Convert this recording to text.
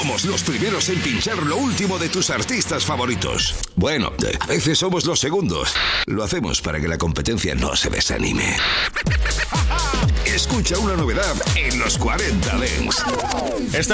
Somos los primeros en pinchar lo último de tus artistas favoritos. Bueno, a veces somos los segundos. Lo hacemos para que la competencia no se desanime. Escucha una novedad en los 40 Dents.